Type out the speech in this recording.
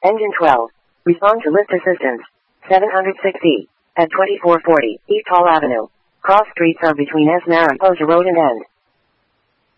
Engine 12. Respond to lift assistance. 760. At 2440 East Hall Avenue. Cross streets are between S. Mariposa Road and End.